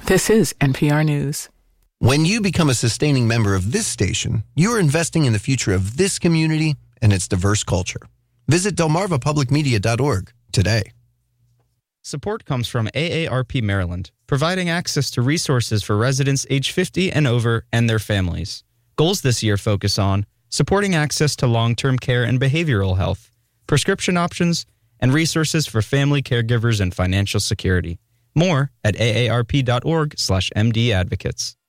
This is NPR News. When you become a sustaining member of this station, you are investing in the future of this community and its diverse culture. Visit delmarvapublicmedia.org today. Support comes from AARP Maryland, providing access to resources for residents age 50 and over and their families. Goals this year focus on supporting access to long-term care and behavioral health, prescription options, and resources for family caregivers and financial security. More at aarp.org/MDadvocates.